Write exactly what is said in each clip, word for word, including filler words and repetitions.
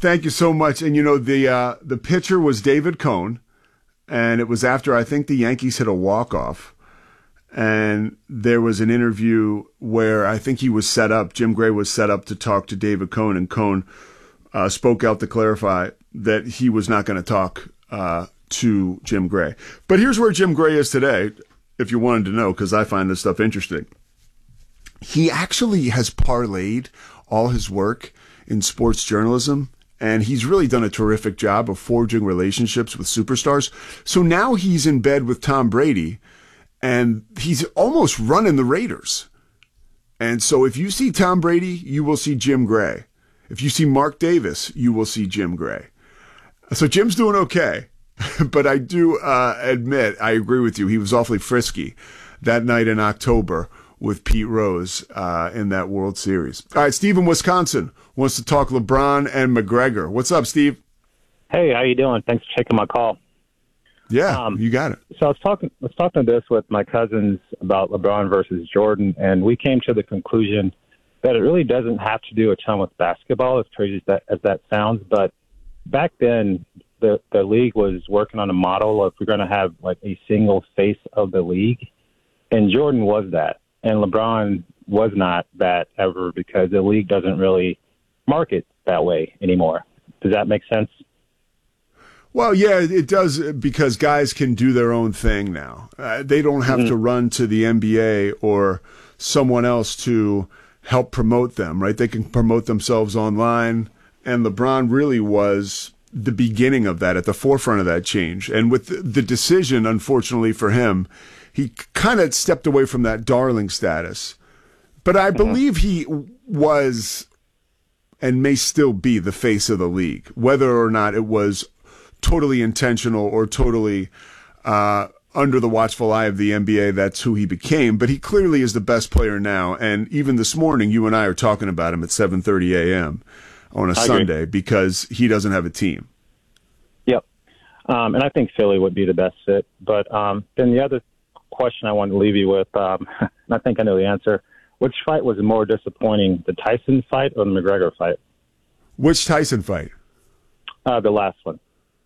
thank you so much. And, you know, the uh, the pitcher was David Cone, and it was after, I think, the Yankees hit a walk-off. And there was an interview where I think he was set up, Jim Gray was set up to talk to David Cone, and Cone uh, spoke out to clarify that he was not going to talk uh, to Jim Gray. But here's where Jim Gray is today, if you wanted to know, because I find this stuff interesting. He actually has parlayed all his work in sports journalism, and he's really done a terrific job of forging relationships with superstars. So now he's in bed with Tom Brady, and he's almost running the Raiders. And so if you see Tom Brady, you will see Jim Gray. If you see Mark Davis, you will see Jim Gray. So Jim's doing okay. But I do uh, admit, I agree with you, he was awfully frisky that night in October with Pete Rose uh, in that World Series. All right, Steve in Wisconsin wants to talk LeBron and McGregor. What's up, Steve? Hey, how you doing? Thanks for taking my call. Yeah, um, you got it. So I was talking, I was talking to this with my cousins about LeBron versus Jordan, and we came to the conclusion that it really doesn't have to do a ton with basketball, as crazy as that, as that sounds. But back then, the the league was working on a model of we're going to have like a single face of the league, and Jordan was that. And LeBron was not that ever because the league doesn't really market that way anymore. Does that make sense? Well, yeah, it does because guys can do their own thing now. Uh, they don't have mm-hmm. to run to the N B A or someone else to help promote them, right? They can promote themselves online. And LeBron really was the beginning of that, at the forefront of that change. And with the decision, unfortunately for him, he kind of stepped away from that darling status. But I believe he was and may still be the face of the league, whether or not it was totally intentional or totally uh, under the watchful eye of the N B A. That's who he became. But he clearly is the best player now. And even this morning, you and I are talking about him at seven thirty a.m. on a I Sunday agree. because he doesn't have a team. Yep. Um, and I think Philly would be the best fit. But um, then the other question I wanted to leave you with, um, and I think I know the answer. Which fight was more disappointing, the Tyson fight or the McGregor fight? Which Tyson fight? Uh, the last one.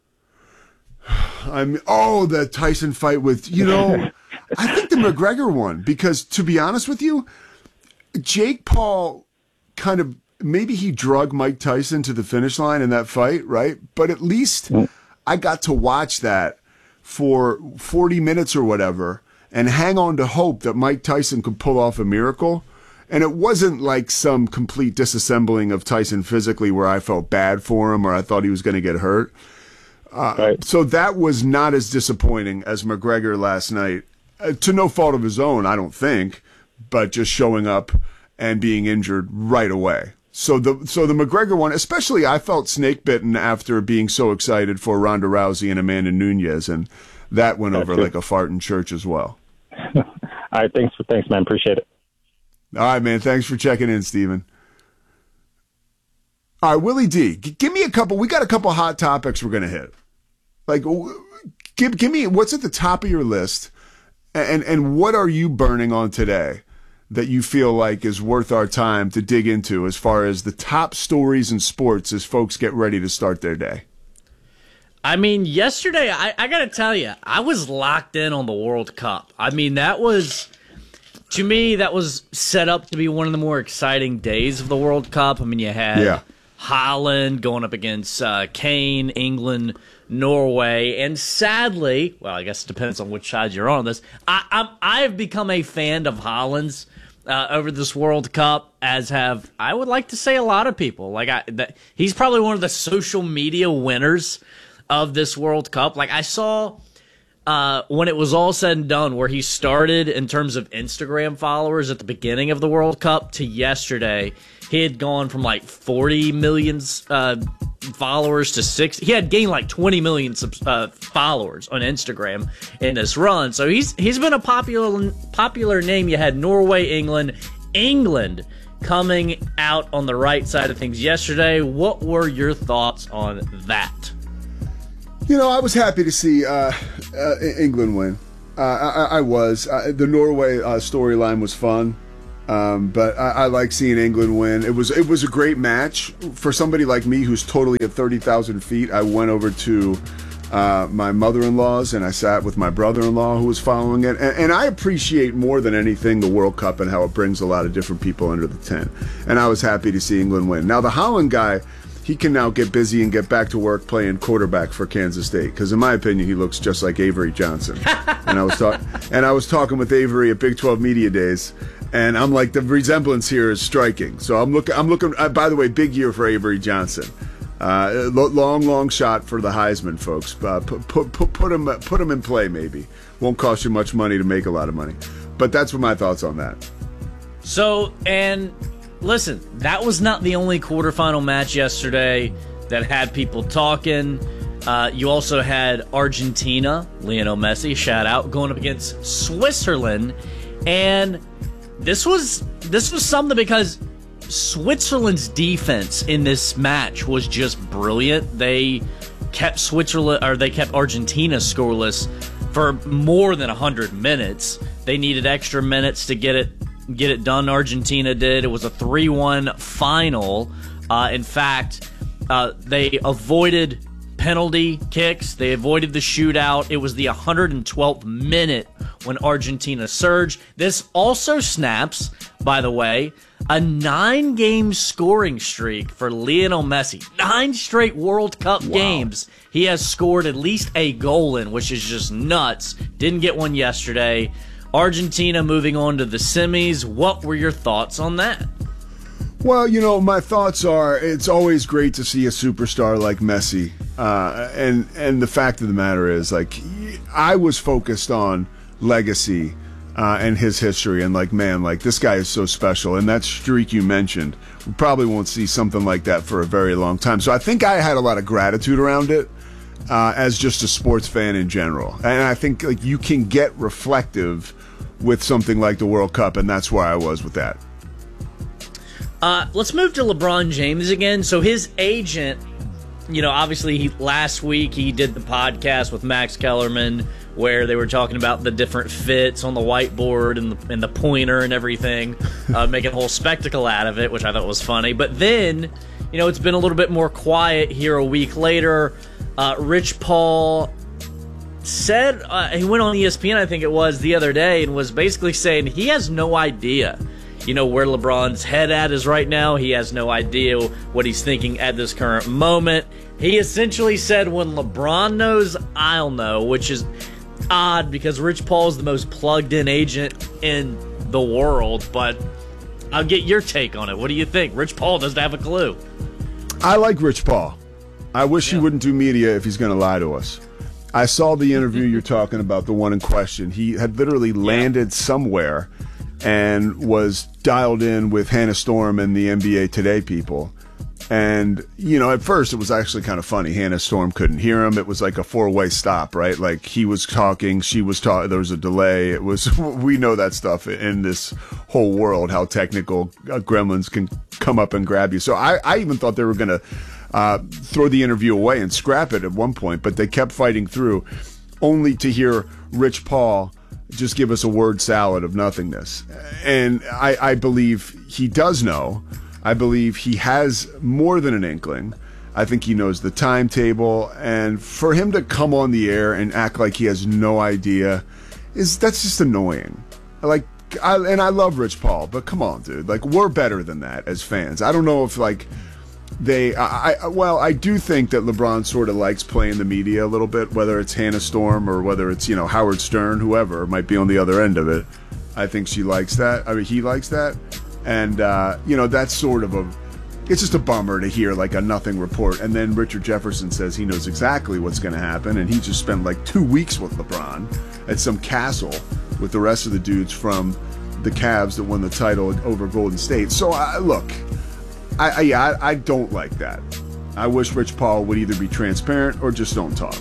I'm oh, the Tyson fight with, you know, I think the McGregor one, because to be honest with you, Jake Paul kind of, maybe he drug Mike Tyson to the finish line in that fight, right? But at least mm. I got to watch that for forty minutes or whatever and hang on to hope that Mike Tyson could pull off a miracle. And it wasn't like some complete disassembling of Tyson physically where I felt bad for him or I thought he was going to get hurt. Uh, right. So that was not as disappointing as McGregor last night, uh, to no fault of his own, I don't think, but just showing up and being injured right away. So the so the McGregor one, especially, I felt snake bitten after being so excited for Ronda Rousey and Amanda Nunes, and that went over like a fart in church as well. All right, thanks for thanks, man. Appreciate it. All right, man. Thanks for checking in, Steven. All right, Willie D, g- give me a couple. We got a couple hot topics we're going to hit. Like, give give me what's at the top of your list, and and what are you burning on today that you feel like is worth our time to dig into as far as the top stories in sports as folks get ready to start their day? I mean, yesterday, I, I got to tell you, I was locked in on the World Cup. I mean, that was, to me, that was set up to be one of the more exciting days of the World Cup. I mean, you had yeah. Holland going up against uh, Kane, England, Norway, and sadly, well, I guess it depends on which side you're on this, I, I'm, I have become a fan of Holland's uh, over this World Cup, as have, I would like to say, a lot of people. Like I, that, he's probably one of the social media winners of this World Cup. Like I saw uh, when it was all said and done, where he started in terms of Instagram followers at the beginning of the World Cup to yesterday, he had gone from like forty million uh, followers to six. He had gained like twenty million uh, followers on Instagram in this run. So he's he's been a popular popular name. You had Norway, England, England coming out on the right side of things yesterday. What were your thoughts on that? You know, I was happy to see uh, uh, England win. Uh, I, I was. Uh, the Norway uh, storyline was fun. Um, but I, I like seeing England win. It was it was a great match for somebody like me who's totally at thirty thousand feet. I went over to uh, my mother-in-law's and I sat with my brother-in-law who was following it. And, and I appreciate more than anything the World Cup and how it brings a lot of different people under the tent. And I was happy to see England win. Now the Holland guy, he can now get busy and get back to work playing quarterback for Kansas State. Because in my opinion, he looks just like Avery Johnson. and I was talking and I was talking with Avery at Big twelve Media Days. And I'm like, the resemblance here is striking. So I'm looking. I'm looking. Uh, by the way, big year for Avery Johnson. Uh, long, long shot for the Heisman, folks. Uh, put, put, put, put him, put him in play. Maybe won't cost you much money to make a lot of money. But that's what my thoughts on that. So, and listen, that was not the only quarterfinal match yesterday that had people talking. Uh, you also had Argentina, Lionel Messi, shout out, going up against Switzerland, and This was this was something because Switzerland's defense in this match was just brilliant. They kept Switzerland or they kept Argentina scoreless for more than one hundred minutes. They needed extra minutes to get it get it done. Argentina did. It was a three one final. Uh, in fact, uh, they avoided penalty kicks. They avoided the shootout. It was the one hundred twelfth minute when Argentina surged. This also snaps, by the way, a nine-game scoring streak for Lionel Messi. Nine straight World Cup wow. games he has scored at least a goal in, which is just nuts. Didn't get one yesterday. Argentina moving on to the semis. What were your thoughts on that? Well, you know, my thoughts are it's always great to see a superstar like Messi. Uh, and, and the fact of the matter is, like, I was focused on legacy uh, and his history. And, like, man, like, this guy is so special. And that streak you mentioned, we probably won't see something like that for a very long time. So I think I had a lot of gratitude around it uh, as just a sports fan in general. And I think, like, you can get reflective with something like the World Cup, and that's where I was with that. Uh, let's move to LeBron James again. So his agent, you know, obviously he, last week he did the podcast with Max Kellerman where they were talking about the different fits on the whiteboard and the, and the pointer and everything, uh, making a whole spectacle out of it, which I thought was funny. But then, you know, it's been a little bit more quiet here a week later. Uh, Rich Paul said, uh, he went on E S P N, I think it was, the other day and was basically saying he has no idea you know, where LeBron's head at is right now. He has no idea what he's thinking at this current moment. He essentially said, when LeBron knows, I'll know, which is odd because Rich Paul is the most plugged-in agent in the world, but I'll get your take on it. What do you think? Rich Paul doesn't have a clue. I like Rich Paul. I wish yeah. he wouldn't do media if he's going to lie to us. I saw the interview you're talking about, the one in question. He had literally landed yeah. somewhere and was dialed in with Hannah Storm and the N B A Today people. And, you know, at first it was actually kind of funny. Hannah Storm couldn't hear him. It was like a four-way stop, right? Like he was talking, she was talking, there was a delay. It was, we know that stuff in this whole world, how technical uh, gremlins can come up and grab you. So I, I even thought they were going to uh, throw the interview away and scrap it at one point, but they kept fighting through, only to hear Rich Paul just give us a word salad of nothingness. And I, I believe he does know. I believe he has more than an inkling. I think he knows the timetable. And for him to come on the air and act like he has no idea, is that's just annoying. Like, I, and I love Rich Paul, but come on, dude. Like, we're better than that as fans. I don't know if, like, They, I, I, well, I do think that LeBron sort of likes playing the media a little bit, whether it's Hannah Storm or whether it's, you know, Howard Stern, whoever might be on the other end of it. I think she likes that. I mean, he likes that. And, uh, you know, that's sort of a, it's just a bummer to hear like a nothing report. And then Richard Jefferson says he knows exactly what's going to happen. And he just spent like two weeks with LeBron at some castle with the rest of the dudes from the Cavs that won the title over Golden State. So, uh, look. I, I, yeah, I, I don't like that. I wish Rich Paul would either be transparent or just don't talk.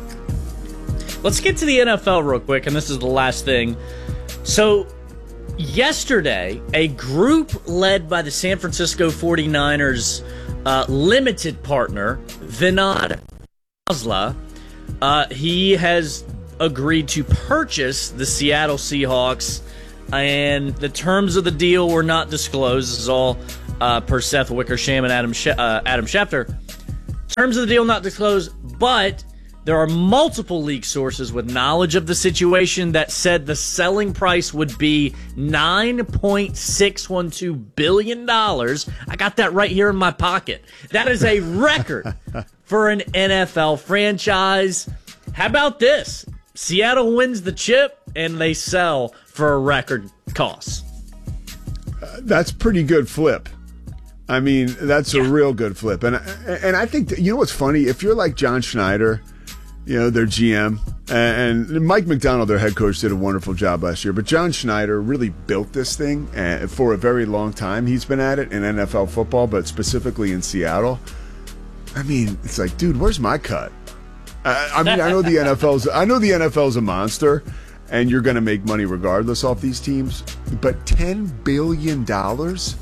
Let's get to the N F L real quick, and this is the last thing. So, yesterday, a group led by the San Francisco forty-niners uh, limited partner, Vinod Khosla, uh, he has agreed to purchase the Seattle Seahawks and the terms of the deal were not disclosed. This is all uh, per Seth Wickersham and Adam Sch- uh, Adam Schefter. Terms of the deal not disclosed, but there are multiple leak sources with knowledge of the situation that said the selling price would be nine point six one two billion dollars. I got that right here in my pocket. That is a record for an N F L franchise. How about this? Seattle wins the chip, and they sell for a record cost. Uh, that's pretty good flip. I mean, that's yeah. a real good flip. And, and I think, that, you know what's funny? If you're like John Schneider, you know, their G M, and Mike McDonald, their head coach, did a wonderful job last year. But John Schneider really built this thing for a very long time. He's been at it in N F L football, but specifically in Seattle. I mean, it's like, dude, where's my cut? I, I mean, I know the N F L's, I know the N F L's a monster, and you're going to make money regardless off these teams. But ten billion dollars?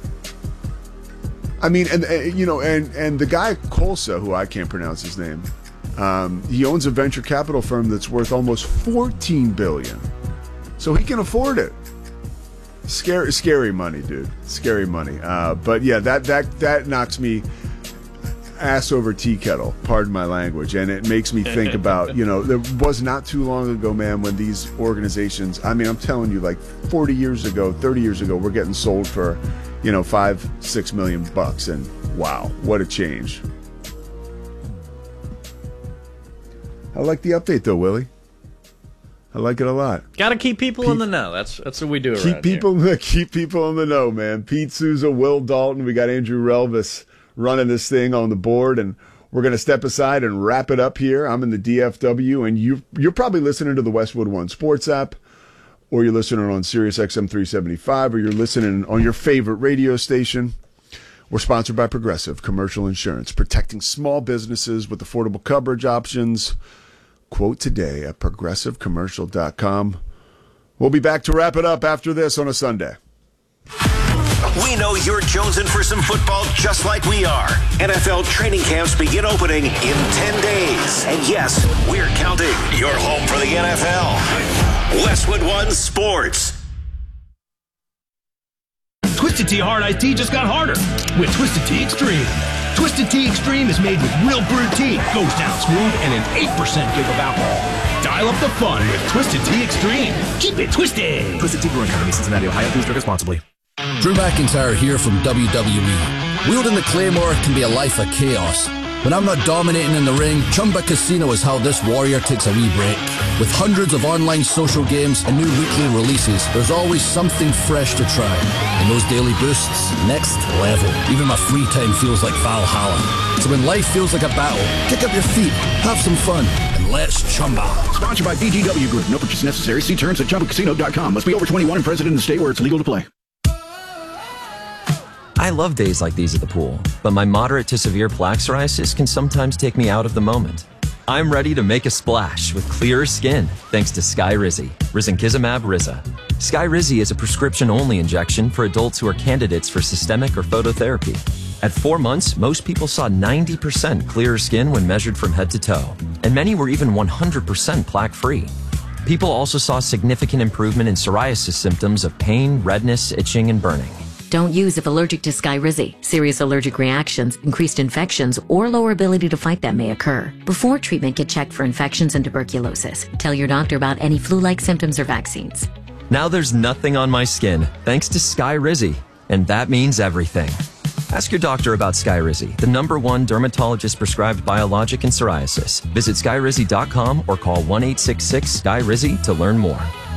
I mean, and, and you know, and and the guy Kolsa, who I can't pronounce his name. Um, he owns a venture capital firm that's worth almost fourteen billion dollars. So he can afford it. Scary, scary money, dude. Scary money. Uh, but yeah, that, that, that knocks me ass over tea kettle, pardon my language. And it makes me think about, you know, there was not too long ago, man, when these organizations, I mean, I'm telling you, like forty years ago, thirty years ago, we're getting sold for, you know, five, six million bucks. And wow, what a change. I like the update, though, Willie. I like it a lot. Got to keep people Pete, in the know. That's that's what we do keep around people, here. Keep people in the know, man. Pete Souza, Will Dalton. We got Andrew Relvis running this thing on the board, and we're going to step aside and wrap it up here. I'm in the D F W, and you, you're probably listening to the Westwood One Sports app, or you're listening on Sirius X M three seventy-five, or you're listening on your favorite radio station. We're sponsored by Progressive Commercial Insurance, protecting small businesses with affordable coverage options. Quote today at progressive commercial dot com. We'll be back to wrap it up after this on a Sunday. We know you're jonesing for some football just like we are. N F L training camps begin opening in ten days. And yes, we're counting. You're home for the N F L. Westwood One Sports. Twisted Tea Hard Iced Tea just got harder with Twisted Tea Extreme. Twisted Tea Extreme is made with real brewed tea, goes down smooth, and an eight percent give of alcohol. Dial up the fun with Twisted Tea Extreme. Keep it twisted. Twisted Tea Brewing Company, Cincinnati, Ohio. Please drink responsibly. Drew McIntyre here from W W E. Wielding the Claymore can be a life of chaos. When I'm not dominating in the ring, Chumba Casino is how this warrior takes a wee break. With hundreds of online social games and new weekly releases, there's always something fresh to try. And those daily boosts, next level. Even my free time feels like Valhalla. So when life feels like a battle, kick up your feet, have some fun, and let's Chumba. Sponsored by B G W Group. No purchase necessary. See terms at chumba casino dot com. Must be over twenty-one and present in the state where it's legal to play. I love days like these at the pool, but my moderate to severe plaque psoriasis can sometimes take me out of the moment. I'm ready to make a splash with clearer skin thanks to Skyrizi, Risankizumab Riza. Skyrizi is a prescription-only injection for adults who are candidates for systemic or phototherapy. At four months, most people saw ninety percent clearer skin when measured from head to toe, and many were even one hundred percent plaque-free. People also saw significant improvement in psoriasis symptoms of pain, redness, itching, and burning. Don't use if allergic to Skyrizi. Serious allergic reactions, increased infections, or lower ability to fight them may occur. Before treatment, get checked for infections and tuberculosis. Tell your doctor about any flu-like symptoms or vaccines. Now there's nothing on my skin thanks to Skyrizi, and that means everything. Ask your doctor about Skyrizi, the number one dermatologist-prescribed biologic in psoriasis. Visit skyrizi dot com or call one eight six six Sky Rizzi to learn more.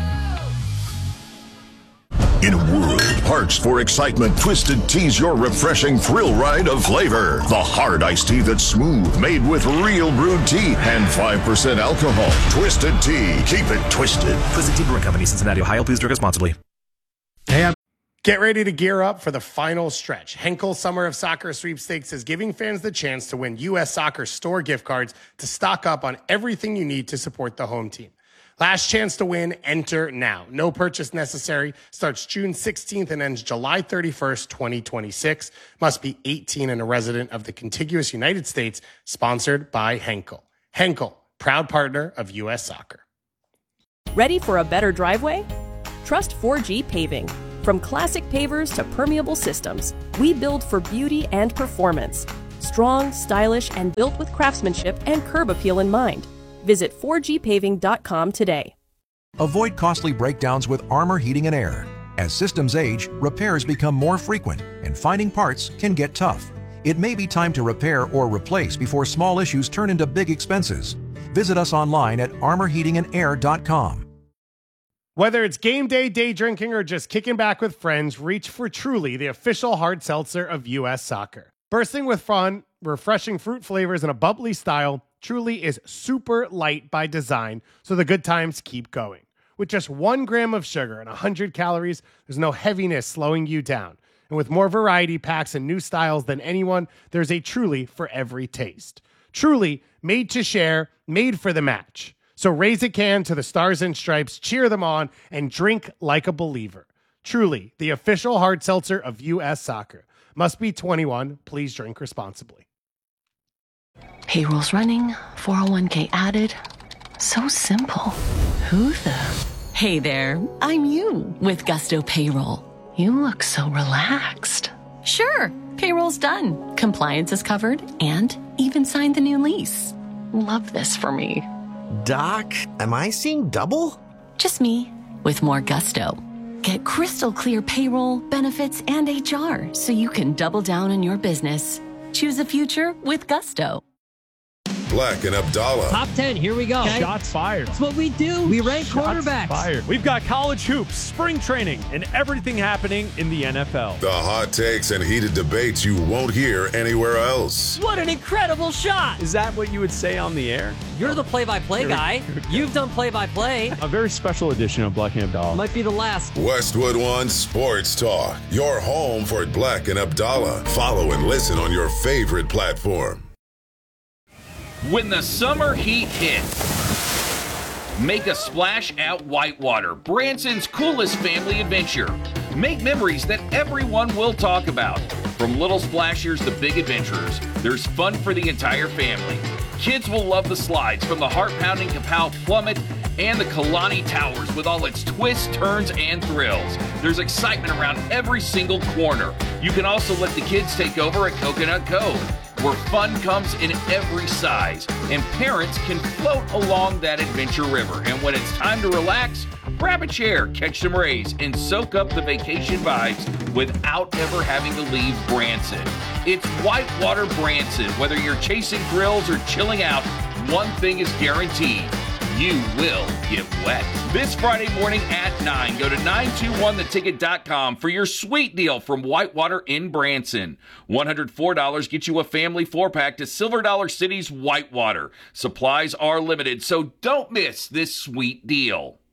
In a world parched for excitement, Twisted Tea's your refreshing thrill ride of flavor. The hard iced tea that's smooth, made with real brewed tea and five percent alcohol. Twisted Tea. Keep it twisted. Twisted Tea Brewing Company, Cincinnati, Ohio. Please drink responsibly. Hey, I'm- Get ready to gear up for the final stretch. Henkel Summer of Soccer Sweepstakes is giving fans the chance to win U S Soccer store gift cards to stock up on everything you need to support the home team. Last chance to win, enter now. No purchase necessary. Starts June sixteenth and ends July thirty-first, twenty twenty-six. Must be eighteen and a resident of the contiguous United States. Sponsored by Henkel. Henkel, proud partner of U S Soccer. Ready for a better driveway? Trust four G Paving. From classic pavers to permeable systems, we build for beauty and performance. Strong, stylish, and built with craftsmanship and curb appeal in mind. Visit four G paving dot com today. Avoid costly breakdowns with Armor Heating and Air. As systems age, repairs become more frequent, and finding parts can get tough. It may be time to repair or replace before small issues turn into big expenses. Visit us online at armor heating and air dot com. Whether it's game day, day drinking, or just kicking back with friends, reach for Truly, the official hard seltzer of U S Soccer. Bursting with fun, refreshing fruit flavors, and a bubbly style, Truly is super light by design, so the good times keep going. With just one gram of sugar and one hundred calories, there's no heaviness slowing you down. And with more variety packs and new styles than anyone, there's a Truly for every taste. Truly, made to share, made for the match. So raise a can to the Stars and Stripes, cheer them on, and drink like a believer. Truly, the official hard seltzer of U S Soccer. Must be twenty-one. Please drink responsibly. Payroll's running, four oh one k added. So simple. Who the? Hey there, I'm you with Gusto Payroll. You look so relaxed. Sure, payroll's done. Compliance is covered and even signed the new lease. Love this for me. Doc, am I seeing double? Just me with more gusto. Get crystal clear payroll, benefits, and H R so you can double down on your business. Choose a future with Gusto. Black and Abdallah. Top ten, here we go. Okay. Shots fired. That's what we do. We rank Shots quarterbacks. Fired. We've got college hoops, spring training, and everything happening in the N F L. The hot takes and heated debates you won't hear anywhere else. What an incredible shot. Is that what you would say on the air? You're the play-by-play guy. You've done play-by-play. A very special edition of Black and Abdallah. Might be the last. Westwood One Sports Talk. Your home for Black and Abdallah. Follow and listen on your favorite platform. When the summer heat hits, make a splash at Whitewater, Branson's coolest family adventure. Make memories that everyone will talk about. From little splashers to big adventurers, there's fun for the entire family. Kids will love the slides from the heart-pounding Kapow Plummet and the Kalani Towers with all its twists, turns, and thrills. There's excitement around every single corner. You can also let the kids take over at Coconut Cove, where fun comes in every size, and parents can float along that adventure river. And when it's time to relax, grab a chair, catch some rays, and soak up the vacation vibes without ever having to leave Branson. It's Whitewater Branson. Whether you're chasing thrills or chilling out, one thing is guaranteed: you will get wet. This Friday morning at nine, go to nine two one the ticket dot com for your sweet deal from Whitewater in Branson. one hundred four dollars gets you a family four-pack to Silver Dollar City's Whitewater. Supplies are limited, so don't miss this sweet deal.